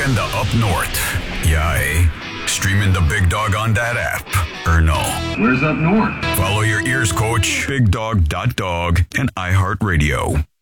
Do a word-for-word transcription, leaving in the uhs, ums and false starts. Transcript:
in the up north. Yeah, eh? Streaming the Big Dog on that app. Or no? Where's up north? Follow your ears, coach. big dog dot dog and iHeartRadio.